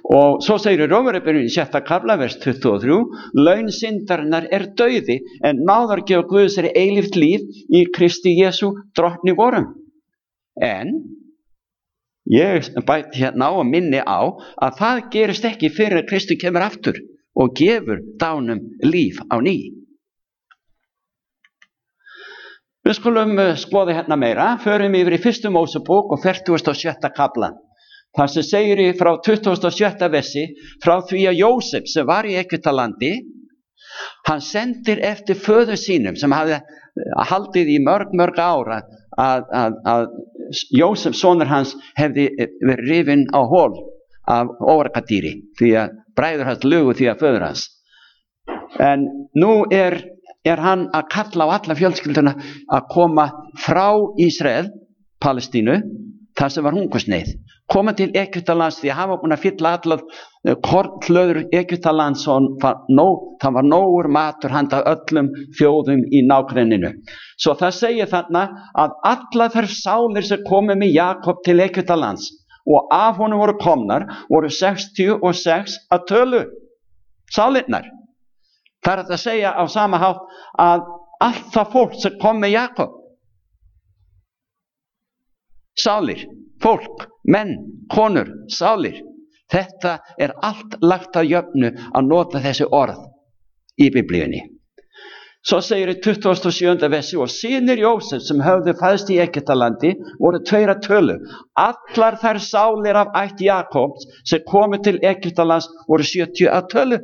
Og svo segir í Rómarbréfinu í 6. kafla, vers 23, laun syndarinnar dauði, en náðargjöf Guðs eilíft líf í Kristi Jesú drottni vorum. En ég bæti hérna á og minni á að það gerist ekki fyrir að Kristi kemur aftur og gefur dánum líf á ný. Við skulum skoða hérna meira, förum yfir í 1. Mósebók og 46. kafla. Það sem segir frá 27. versi, frá því að Jósef sem var í Egyptalandi, hann sendir eftir föður sínum sem hafði haldið í mörg ára að Jósef sonur hans hefði verið rifinn á hol af óargadýri, því að bræður hans lugu því að föður hans. En nú er hann að kalla á alla fjölskylduna að koma frá Ísrael, Palestínu, þar sem var hungursneyð, koma til Egyptalands því að hafa búin að fylla allar kornhlöður Egyptalands og það var nógur matur handa öllum þjóðum í nágrenninu. Svo það segir þarna að allar þær sálir sem komu með Jakob til Egyptalands og af honum voru komnar voru 66 að tölu, sálirnar. Það er að segja á sama hátt að allt það fólk sem kom með Jakob, sálir, fólk, menn, konur, sálir, þetta er allt lagt að jöfnu að nota þessi orð í Biblíunni. Svo segir í 27. versi, og synir Jósef sem höfðu fæðst í Egyptalandi voru 2 að tölu. Allar þær sálir af ætt Jakobs sem komu til Egyptalands voru 70 að tölu.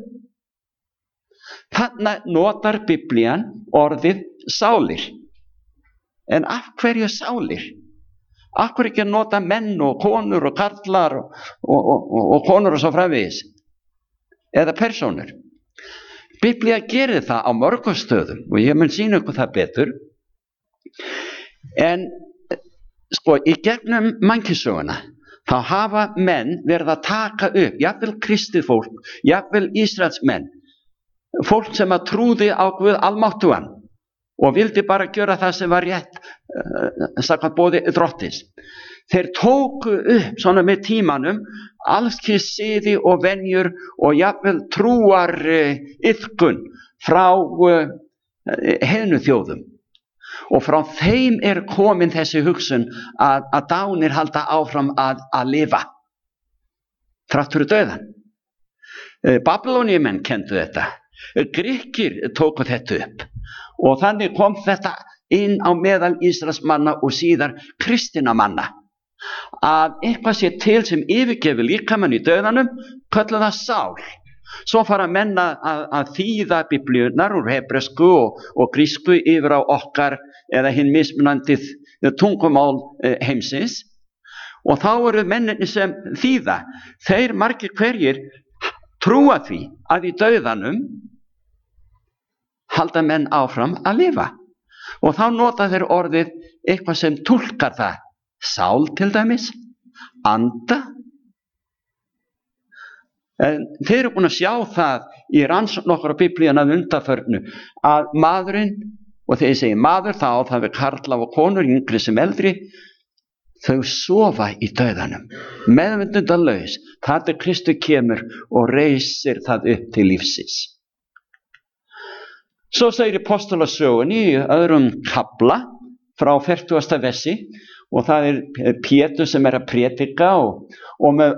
Þarna notar Biblían orðið sálir. En af hverju sálir? Af hverju ekki að nota menn og konur og karlar og konur og svo framvegis? Eða persónur? Biblía gerir það á mörgum stöðum og ég mun sýna ykkur það betur. En sko, í gegnum mannkynssöguna þá hafa menn verið að taka upp, jafnvel kristið fólk, jafnvel Ísraelsmenn, fólk sem að trúði á Guð almáttugan og vildi bara gjöra það sem var rétt samkvæmt boði drottins. Þeir tóku upp svona með tímanum alls kyns siði og venjur og jafnvel trúar iðkun frá heiðnu þjóðum. Og frá þeim er komin þessi hugsun að dánir halda áfram að lifa þrátt fyrir dauðan. Babylóníumenn kenndu þetta. Grikkir tóku þetta upp. Og þannig kom þetta inn á meðal Ísraelsmanna og síðar kristinna manna. Að eitthvað sé til sem yfirgefur líkamann í dauðanum, kölluðu það sál. Svo fara menn að þýða biblíurnar úr hebresku og grísku yfir á okkar eða hinn mismunandi tungumál heimsins. Og þá eru menninni sem þýða. Þeir margir hverjir trúa því að í dauðanum halda menn áfram að lifa. Og þá nota þeir orðið eitthvað sem túlkar það. Sál til dæmis, anda. En þeir eru búin að sjá það í rannsókn okkar á Biblíunni að undanförnu að maðurinn, og þegar ég segi maður þá það er karla og konur, yngri sem eldri, þau sofa í dauðanum, meðvitundalaus, þar til Kristur kemur og reisir það upp til lífsins. Svo segir í Apostolasögunni í 2. kafla frá 40. versi og það er Pétur sem er að prédika og með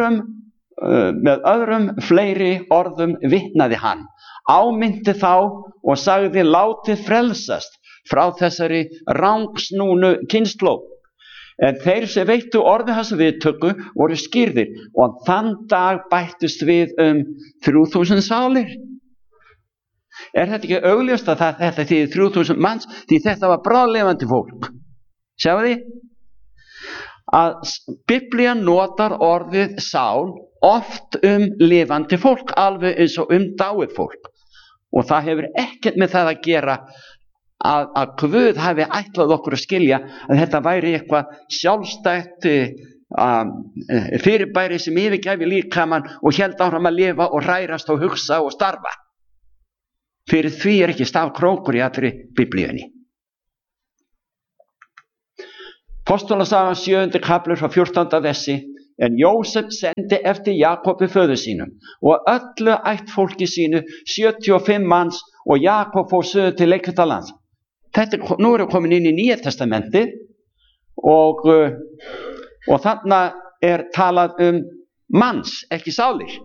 öðrum fleiri orðum vitnaði hann, áminnti þá og sagði látið frelsast frá þessari rangsnúnu kynslóð. En þeir sem veittu orði hans viðtöku voru skírðir og þann dag bættust við 3000 sálir. Er þetta ekki augljóst að þetta þýðir 3000 manns því þetta var bráðlifandi fólk? Sjáu þið? Að Biblían notar orðið sál oft lifandi fólk, alveg eins og dáið fólk. Og það hefur ekkert með það að gera að Guð hafi ætlað okkur að skilja að þetta væri eitthvað sjálfstætt fyrirbæri sem yfirgæfi líkamann og hélt áfram að lifa og hrærast og hugsa og starfa. Fyrir því er ekki stafkrókur í allri Biblíunni. Apostolasagan 7. kafli frá 14. versi En Jósef sendi eftir Jakobi föður sínum og öllu ættfólki sínu 75 manns og Jakob fór suður til Egyptalands. Nú erum við komin inn í Nýja testamentið og þarna talað manns, ekki sálir.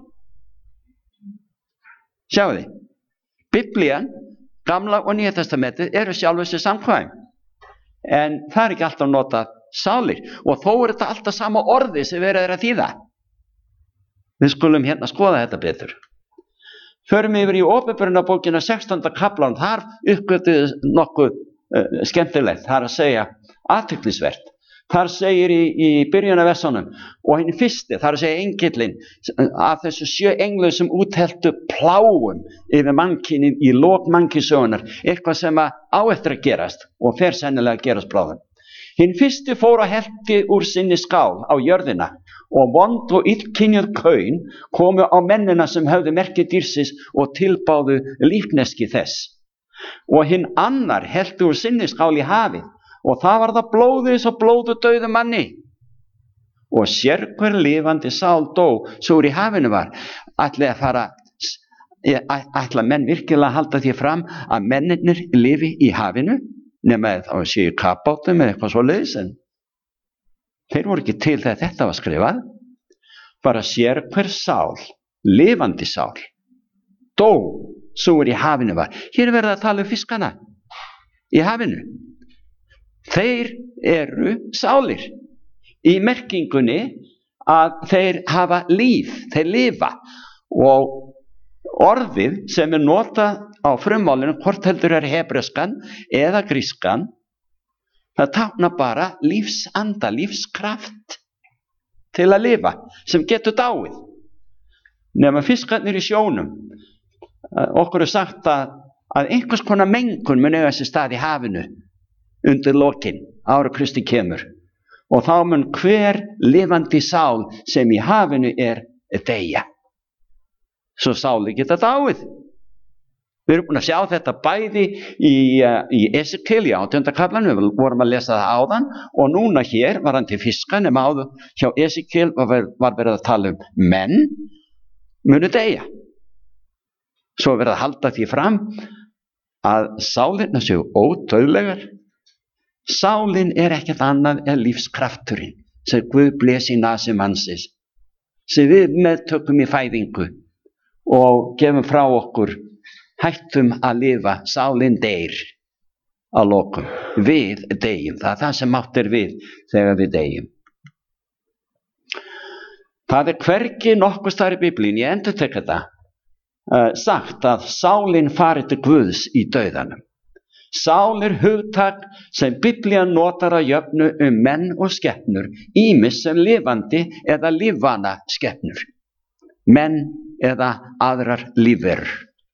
Sjáu þið, Biblían, Gamla og Nýja testamentið eru sjálfur sér samkvæm. En það ekki alltaf notað sálir og þó þetta alltaf sama orði sem verið að þýða. Við skulum hérna skoða þetta betur. Förum yfir í Åpenbarunarbókina 16. kaplan, þar uppgötuð nokkuð skemmtilegt, þar að segja athyglisvert. Þar segir í byrjun af versunum og hinn fyrsti, þar að segja engillinn af þessu 7 englum sem útheltu pláum yfir mannkynið í lok mannkynssögunar, eitthvað sem á eftir að gerast og fer sennilega að gerast bráðum. Hinn fyrsti fór að helti úr sinni skál á jörðina og vond og illkynjuð kaun komu á mennina sem höfðu merki dýrsins og tilbáðu líkneski þess. Og hinn annar helti úr sinni skál í hafið og það var það blóðið svo blóðu dauðu manni. Og sérhver lifandi sál dó svo úr í hafinu var. Ætla menn virkilega að halda því fram að mennirnir lifi í hafinu? Nema þá séu kapbátum eða eitthvað svoleiðis, en þeir voru ekki til þegar þetta var skrifað. Bara sérhver sál, lifandi sál, dó svo úr í hafinu var. Hér verið að tala fiskana í hafinu. Þeir eru sálir í merkingunni að þeir hafa líf, þeir lifa, og orðið sem notað á frummálinu, hvort heldur hebreskan eða grískan, það táknar bara lífsanda, lífskraft til að lifa, sem getur dáið. Nema fiskarnir í sjónum, okkur sagt að einhvers konar mengun mun eiga sér stað í hafinu undir lokin, ára Kristi kemur, og þá mun hver lifandi sál sem í hafinu deyja, svo sáli geta dáið. Við erum búin að sjá þetta bæði í Esekiel í 18. kaplanum, við vorum að lesa það áðan, og núna hér var hann til fiska, nema áður hjá Esekiel var verið að tala menn munu deyja. Svo verið að halda því fram að sálirna séu ódauðlegar. Sálin ekkert annað en lífskrafturinn sem Guð blés í nasi mannsins, sem við meðtökum í fæðingu og gefum frá okkur. Hættum að lifa, sálin deyr að lokum. Við deyjum, það sem átt við þegar við deyjum. Það hvergi nokkuð staðar í Biblíunni, ég endurtek þetta, sagt að sálin fari til Guðs í dauðanum. Sál hugtak sem Biblían notar að jöfnu menn og skepnur, ýmis sem lifandi eða lífvana skepnur, menn eða aðrar lífverur.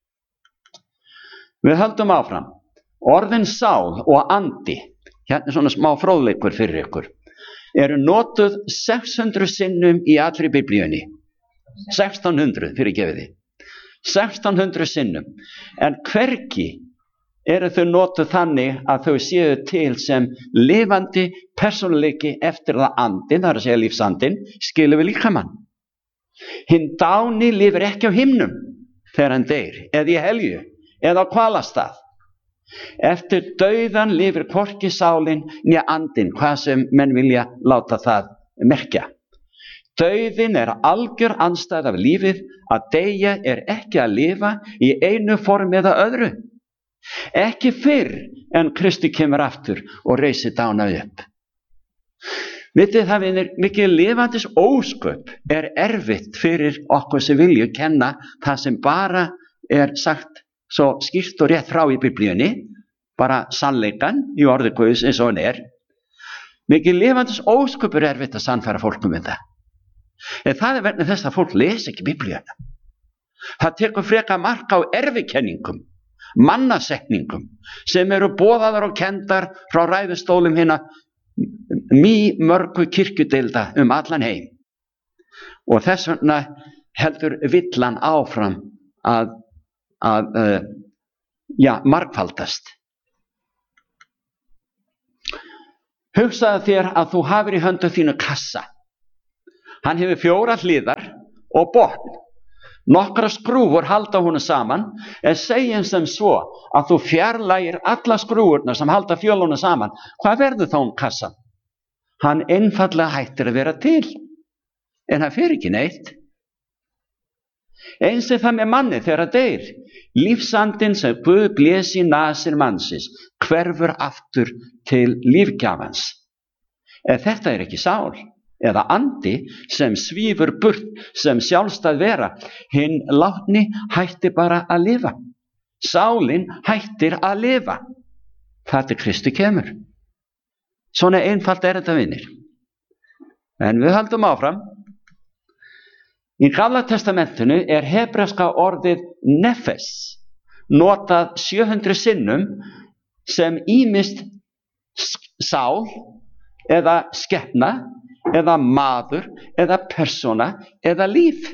Við höldum áfram. Orðin sál og andi, hérna svona smá fróðleikur fyrir ykkur, eru notuð 600 sinnum í allri Biblíunni. 1600 fyrir gefiði. 1600 sinnum. En hvergi eru þau notuð þannig að þau séu til sem lifandi persónuleiki eftir það andin, það að segja lífsandin, skilur við líkamann. Hinn dáni lifir ekki á himnum þegar hann deyr, eða í helju, eða á hvalastað. Eftir dauðan lifir hvorki sálin né andin, hvað sem menn vilja láta það merkja. Dauðin algjör andstæða af lífið, að deyja ekki að lifa í einu formi eða öðru. Ekki fyrr en Kristi kemur aftur og reisir dána upp. Vitið það, vinir, mikið lifandis ósköp erfitt fyrir okkur sem vilju kenna það sem bara sagt svo skýrt og rétt frá í Biblíunni, bara sannleikan í orði Guðs eins og hann Mikið lifandis ósköp erfitt að sannfæra fólkum þetta. En það vegna þess að fólk lesi ekki Biblíuna. Það tekur freka mark á erfikenningum, mannasetningum sem eru boðaðar og kendar frá ræðustólum hinna mörgu kirkjudeilda allan heim. Og þess vegna heldur villan áfram að margfaldast. Hugsaðu þér að þú hafir í höndu þínu kassa. Hann hefur 4 hliðar og botn. Nokkra skrúfur halda honum saman, en segjum sem svo að þú fjarlægir alla skrúfurnar sem halda fjölunum saman. Hvað verður þá kassan? Hann einfaldlega hættir að vera til, en hann fer ekki neitt. Eins er það með manni þegar hann deyr. Lífsandinn sem Guð blés í nasir mannsins hverfur aftur til lífgjafans. En þetta er ekki sál eða andi sem svífur burt sem sjálfstæð vera. Hinn látni hættir bara að lifa. Sálin hættir að lifa. Það til Kristi kemur. Svona einfalt er þetta, vinir. En við höldum áfram. Í Gamla testamentinu er hebreska orðið nefes notað 700 sinnum sem ýmist sál eða skepna eða maður eða persóna eða líf.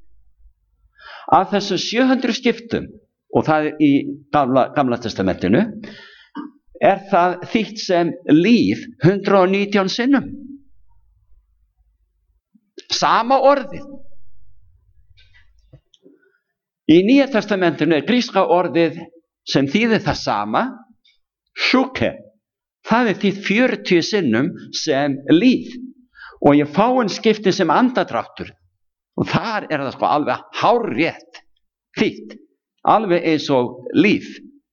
Af þessum 700 skiptum, og það er í Gamla testamentinu, er það þýtt sem líf 119 sinnum. Sama orðið. Í Nýja testamentinu er gríska orðið sem þýðir það sama, shuke. Það er þýtt 40 sinnum sem líf. Og ég fáin skipti sem andadráttur. Og þar er það alveg hárrétt þýtt. Alveg eins og líf.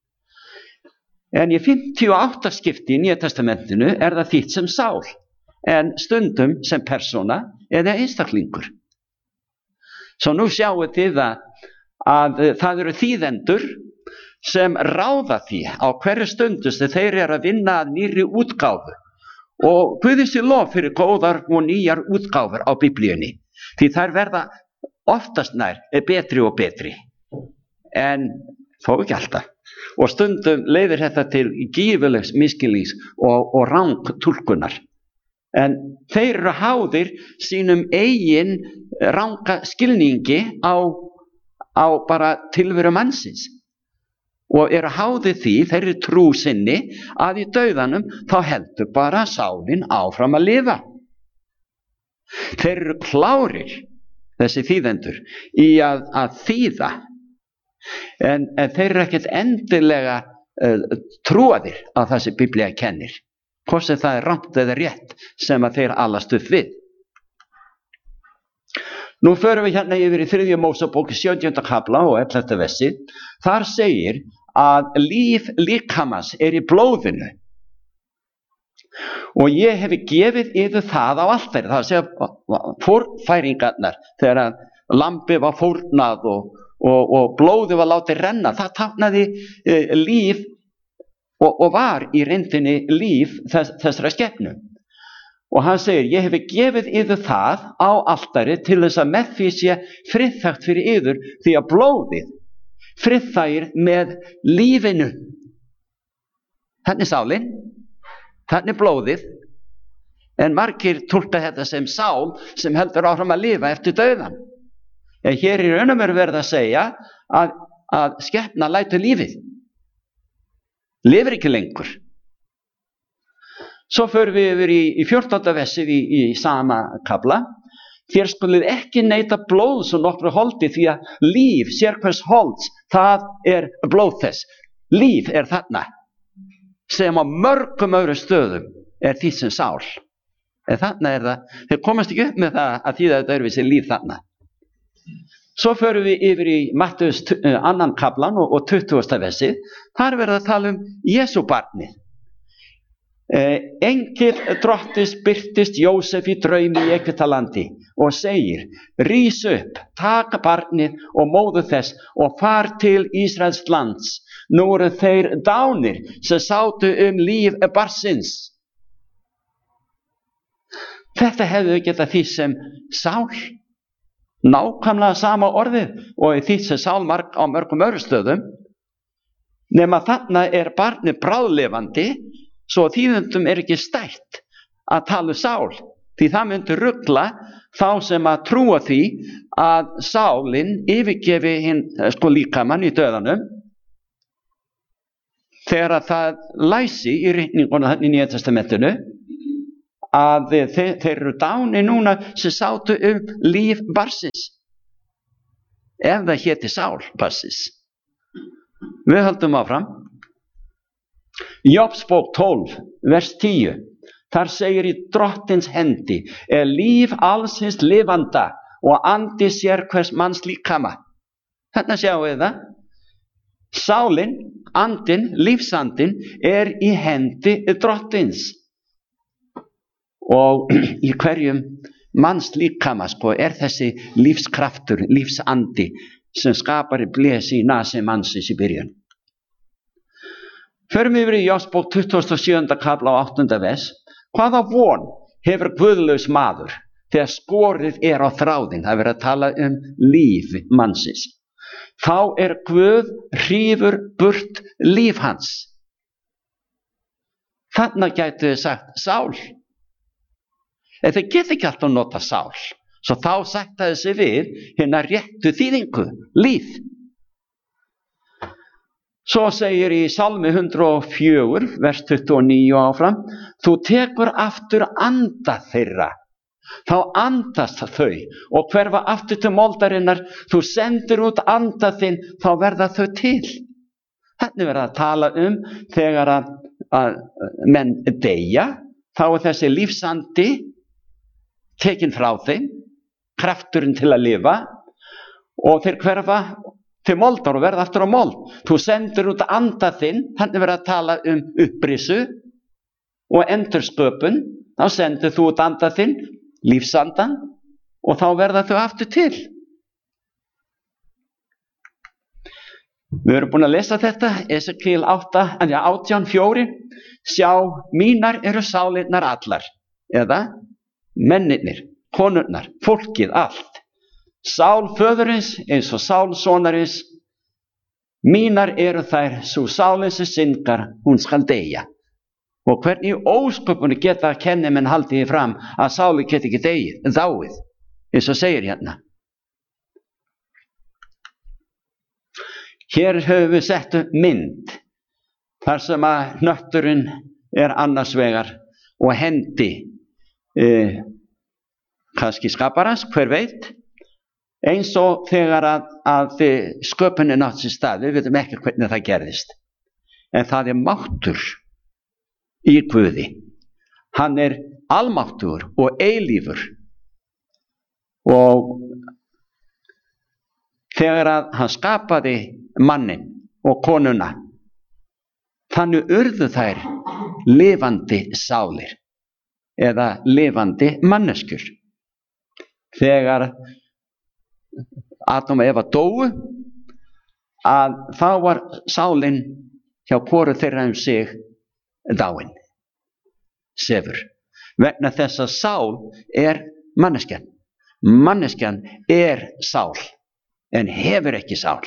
En í 58 skipti í Nýja testamentinu er það þýtt sem sál. En stundum sem persóna eða einstaklingur. Svo nú sjáum þið að það eru þýðendur sem ráða því á hverju stundu sem þeir eru að vinna að nýrri útgáfu. Og Guði sé lof fyrir góðar og nýjar útgáfur á Biblíunni. Því þær verða oftast nær betri og betri. En þó ekki alltaf. Og stundum leiðir þetta til gífurlegs misskilnings og rangtúlkunar. En þeir eru háðir sínum eigin ranga skilningi á bara tilveru mannsins. Og eru háðir því, þeir eru trú sinni, að í dauðanum þá heldur bara sálin áfram að lifa. Þeir eru klárir, þessi þýðendur, í að þýða. En þeir eru ekkert endilega trúaðir á það sem Biblía kennir. Hvort sem það er rangt eða rétt sem að þeir alast upp við. Nú förum við hérna yfir í 3. Mósebók 17. kapla og 11. versi. Þar segir að líf líkamans er í blóðinu. Og ég hef gefið yfir það á altari. Það segja fórfæringarnar þegar að lambið var fórnað og blóðið var látið renna. Það táknaði líf og var í reyndinni líf þessara skepnu. Og hann segir, ég hef gefið yður það á altari til þess að með því sé friðþægt fyrir yður, því að blóðið friðþægir með lífinu. Þannig sálin, þannig blóðið, en margir túlka þetta sem sál sem heldur áfram að lifa eftir dauðan. En hér í raun og veru verið að segja að skepna lætur lífið. Lifir ekki lengur. Svo förum við yfir í 14. versið í sama kapla. Þér skulið ekki neyta blóðs og nokkru holdi, því að líf, sérhvers holds, það er blóð þess. Líf er þarna, sem á mörgum öðrum stöðum er því sem sál. En þarna er það, þeir komast ekki upp með það að þýða þetta öðruvísi líf þarna. Svo förum við yfir í Mattheus 2. kaplan og 20. versið. Þar verður að tala Jesú barnið. Engill drottins birtist Jósef í draumi í Egyptalandi og segir, rís upp, taka barnið og móður þess og far til Ísraels lands. Nú eru þeir dánir sem sátu líf barnsins. Þetta hefðu getað þýtt sem sál. Nákvæmlega sama orðið og þýtt sem sál á mörgum öðrum stöðum. Nema þarna er barnið bráðlifandi, svo þýðendum er ekki stætt að tala sál, því það myndi rugla þá sem að trúa því að sálin yfirgefi hinn líkamann í dauðanum, þegar að það læsi í ritningunum í Nýja testamentinu að þeir eru dáni núna sem sátu líf barnsins, ef það héti sál barnsins. Við höldum áfram. Jóbsbók 12, vers 10. Þar segir í Drottins hendi líf alls hins lifanda og andi sérhvers manns líkama. Þarna sjáum við það. Sálin, andin, lífsandin í hendi Drottins. Og í hverjum manns líkama þessi lífskraftur, lífsandi sem skapari blés í nasi mannsins í byrjun. Förum yfir í Jóbsbók 27. kafla á 8. vers. Hvaða von hefur guðlaus maður þegar skorið á þráðinn? Það er verið að tala líf mannsins. Þá Guð hrífur burt líf hans. Þarna gætu þið sagt sál. En þið geta ekki alltaf nota sál. Svo þá sættaði sig við hérna réttu þýðingu, líf. Svo segir í Salmi 104, vers 29 áfram, þú tekur aftur anda þeirra. Þá andast þau og hverfa aftur til moldarinnar, þú sendir út anda þinn, þá verða þau til. Þetta verða að tala þegar að menn deyja, þá þessi lífsandi tekin frá þeim, krafturinn til að lifa, og þeir hverfa til moldar og verða aftur á mold. Þú sendir út anda þinn, þannig verða að tala upprisu og endursköpun, þá sendir þú út anda þinn, lífsandan, og þá verða þau aftur til. Við erum búin að lesa þetta, Esekiel 18:4, sjá, mínar eru sálinnar allar, eða mennirnir, konurnar, fólkið allt. Sál föðurins eins og sál sonarins, mínar eru þær, sú sálin sem syndgar, hún skal deyja. Og hvernig í ósköpunni geta kennimenn haldið fram að sáli geti ekki dáið, eins og segir hérna. Hér höfum við sett mynd, þar sem að hnötturinn annars vegar og hendi kannski skaparans, hver veit, eins og þegar að sköpunin átt sér stað, við veitum ekki hvernig það gerðist, en það máttur í Guði. Hann almáttur og eilífur, og þegar að hann skapaði mannin og konuna, þannig urðu þær lifandi sálir eða lifandi manneskjur. Þegar Adam og Eva dóu, að þá var sálin hjá hvoru þeirra sig dáin, sefur, vegna þess að sál manneskjan. Manneskjan sál, en hefur ekki sál.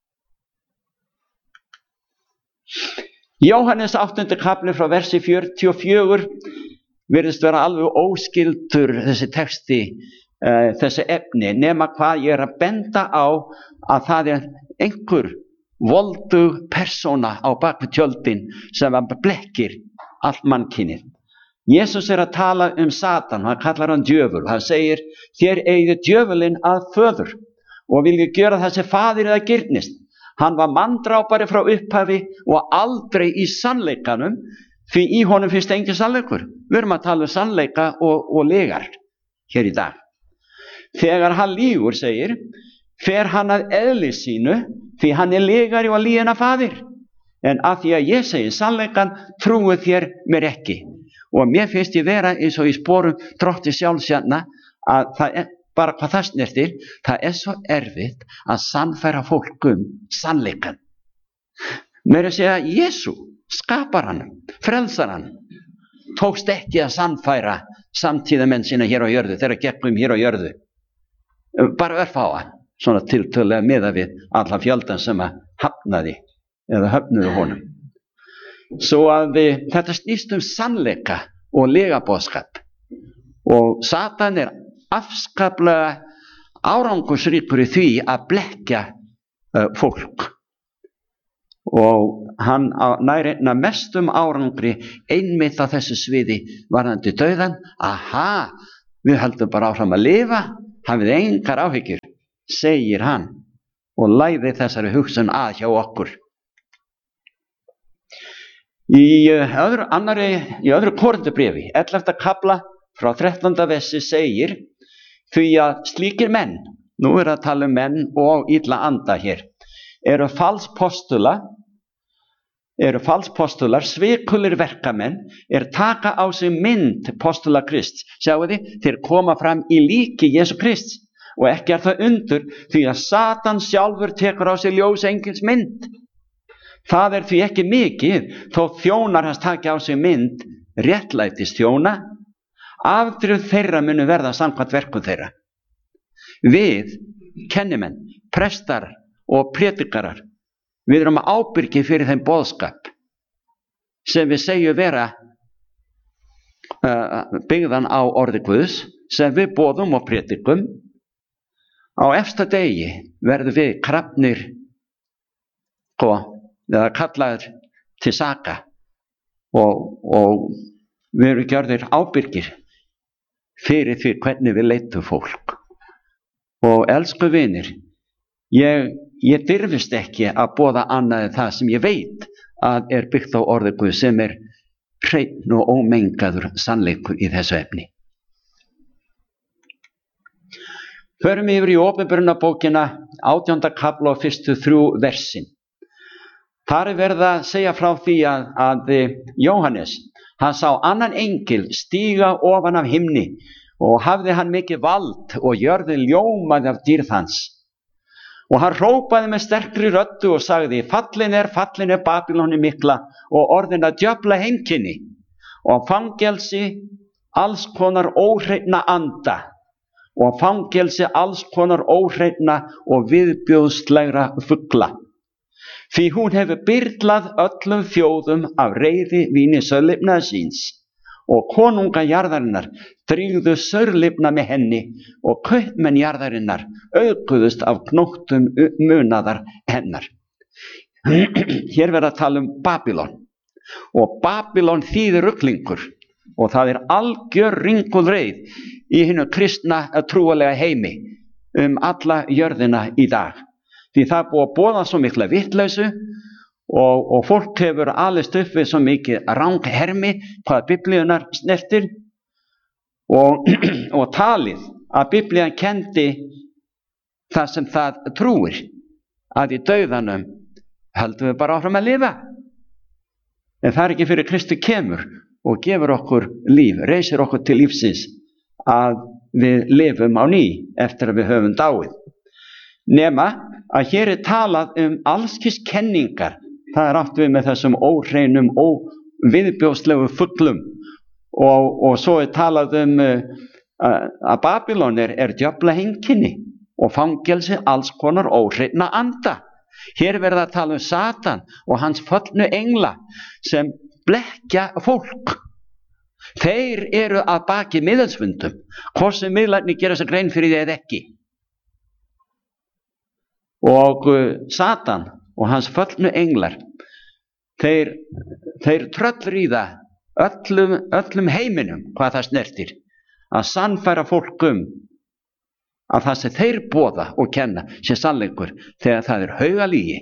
Jóhannes 8. kafli frá versi 44 virðist vera alveg óskyldur þessi texti, þessi efni, nema hvað ég að benda á að það einhver voldug persóna á bakvið tjöldin sem blekkir allt mannkynið. Jesús að tala Satan, hann kallar hann djöful, hann segir, þér eigið djöfulinn að föður og vilja gera það sem faðir eða girnist. Hann var manndrápari frá upphafi og aldrei í sannleikanum, því í honum finnst engin sannleikur. Við erum að tala sannleika og legar hér í dag. Þegar hann lýgur, segir, fer hann að eðli sínu, því hann legari og lýgina faðir. En að því að ég segi sannleikan, trúið þér mér ekki. Og mér finnst ég vera eins og í sporum Drottins sjálfs hérna, að það bara hvað það snertir, það svo erfitt að sannfæra fólk sannleikan. Meira að segja Jesú, skaparann, frelsarann, tókst ekki að sannfæra samtíðamenn sína hér á jörðu, þeirra gegnum hér á jörðu. Bara örfáa, svona tiltölulega miða við allan fjöldan sem að hafnaði eða höfnuðu honum. Svo að þetta snýst sannleika og legaboðskap, og Satan afskaplega árangursríkur í því að blekkja fólk. og hann nær einna mestum árangri einmitt á þessu sviði varðandi dauðan. Aha, við höldum bara áfram að lifa, hafið engar áhyggjur, segir hann og læði þessari hugsun að hjá okkur. Í öðru Korinthubréfi, 11. kafla frá 13. versi segir: því að slíkir menn, nú er að tala um menn og illa anda hér, eru falspostular, svikulir verkamenn, taka á sig mynd postula Krists. Sjáu þið, þeir koma fram í líki Jesú Krists, og ekki er það undur, því að Satan sjálfur tekur á sig ljós engils mynd. Það er því ekki mikið, þó þjónar hans taki á sig mynd réttlætis þjóna, afdrif þeirra munu verða samkvæmt verkum þeirra. Við, kennimenn, prestar og prédikarar, við erum ábyrgir fyrir þeim boðskap sem við segjum vera byggðan á orði Guðs, sem við boðum og prédikum. Á efsta degi verðum við krafnir eða kallaðir til saka, og við erum gjörðir ábyrgir fyrir því hvernig við leitum fólk. Og elsku vinir, ég dirfist ekki að boða annað en það sem ég veit að er byggt á orði Guð, sem er hreinn og ómengaður sannleikur í þessu efni. Förum yfir í Opinberunarbókina, 18. kafla og fyrstu 3 versin. Þar er verið að segja frá því að Jóhannes, hann sá annan engil stíga ofan af himni, og hafði hann mikið vald, og jörðin ljómaði af dýrð hans. Og hann hrópaði með sterkri röddu og sagði: fallin er Babýloni mikla, og orðin að djöfla heimkynni, og fangelsi alls konar óhreinna anda, og fangelsi alls konar óhreinna og viðbjóðslegra fugla. Því hún hefur byrlað öllum þjóðum af reiði víni saurlifnaðar síns, og konunga jarðarinnar drýgðu saurlifna með henni, og kaupmenn jarðarinnar auðguðust af knóttum munaðar hennar. Hér verður að tala um Babýlon, og Babýlon þýðir ruglingur, og það er algjör ringulreið í hinu kristna trúarlega heimi alla jörðina í dag. Því það búið að boða svo mikla vitleysu, og fólk hefur alist upp við svo mikið ranghermi hvað Biblíunar snertir, og talið að Biblían kendi það sem það trúir, að í dauðanum höldum við bara áfram að lifa. En það er ekki fyrir Kristi kemur og gefur okkur líf, reisir okkur til lífsins, að við lifum á ný eftir að við höfum dáið. Nema að hér er talað um allskis kenningar. Það er átt við með þessum óhreinum og viðbjóðslegu fuglum, og svo er talað um að Babýlon er djöfla heimkynni og fangelsi alls konar óhreinna anda. Hér verða að tala um Satan og hans föllnu engla sem blekkja fólk. Þeir eru að baki miðilsfundum, hvort sem miðlarnir gera sér grein fyrir því eða ekki. Og Satan og hans föllnu englar, þeir tröllríða öllum heiminum hvað það snertir, að sannfæra fólk að það sem þeir boða og kenna sé sannleikur, þegar það er haugalygi.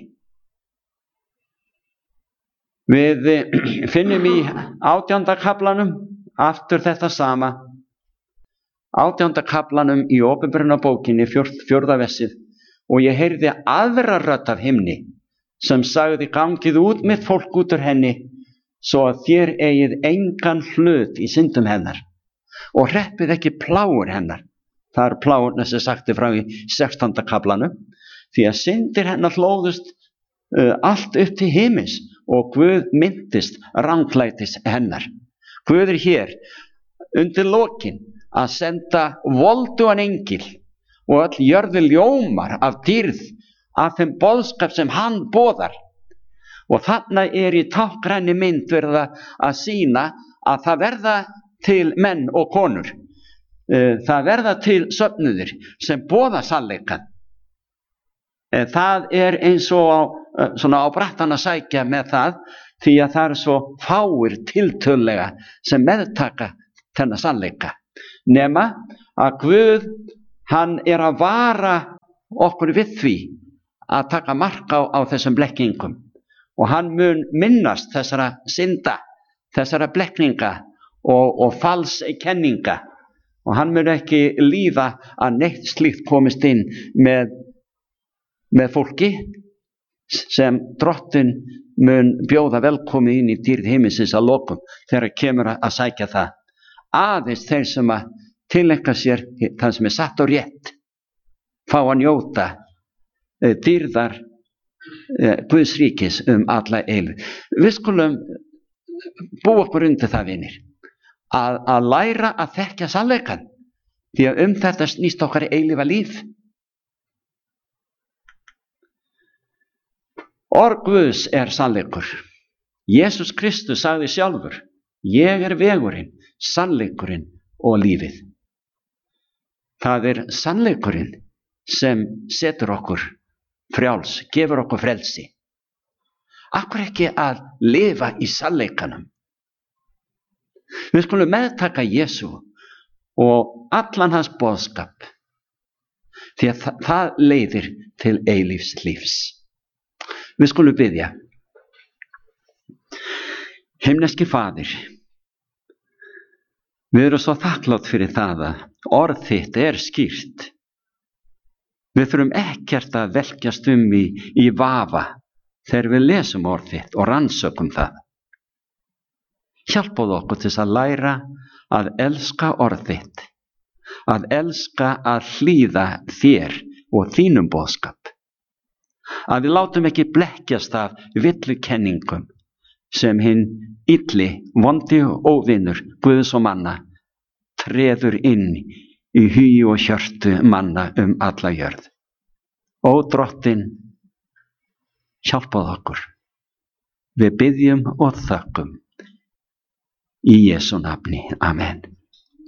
Við finnum í 18. kaflanum aftur þetta sama, 18. kaflanum í Opinberunarbókinni, 4. versið: og ég heyrði aðra rödd af himni sem sagði: gangið út með fólk út úr henni, svo að þér eigið engan hlut í syndum hennar, og hreppið ekki plágur hennar. Það er plágurna sem sagti frá í 16. kaflanum, því að syndir hennar hlóðust allt upp til himins, og Guð minntist ranglætis hennar. Guð er hér undir lokin að senda voldugan engil, og öll jörðu ljómar af dýrð af þeim boðskap sem hann boðar. Og þarna er í táknrænni mynd verða að sýna að það verða til menn og konur, það verða til söfnuðir sem boða sannleikann. Það er eins og á svona á brattan að sækja með það, því að það svo fáir tiltölulega sem meðtaka þennan sannleika. Nema að Guð, hann að vara okkur við því að taka mark á þessum blekkingum, og hann mun minnast þessara synda, þessara blekkinga og falskenninga, og hann mun ekki líða að neitt slíkt komist inn með fólki sem Drottinn mun bjóða velkomi inn í dýrð himinsins að lokum þegar kemur að sækja það. Aðeins þeir sem að tileinka sér það sem satt og rétt fá að njóta dýrðar Guðs ríkis alla eilífð. Við skulum búa okkur undir það, vinir, að læra að þekkja sannleikann, því að þetta snýst okkar eilífa líf. Orð Guðs sannleikur. Jesús Kristus sagði sjálfur: ég vegurinn, sannleikurinn og lífið. Það sannleikurinn sem setur okkur frjáls, gefur okkur frelsi. Akkur ekki að lifa í sannleikanum? Við skulum meðtaka Jesú og allan hans boðskap, því að það leiðir til eilífs lífs. Við skulum biðja. Himneski Faðir, við erum svo þakklátt fyrir það að orð þitt skýrt. Við þurfum ekkert að velkjast í vafa þegar við lesum orð þitt og rannsökum það. Hjálpaðu okkur til að læra að elska orð þitt, að elska að hlýða þér og þínum boðskap. Að við látum ekki blekkjast af villukenningum sem hinn illi, vondi og óvinur Guðs og manna treður inn í hugi og hjörtu manna alla jörð. Ó Drottinn, hjálpaðu okkur. Við biðjum og þökkum í Jesú nafni. Amen.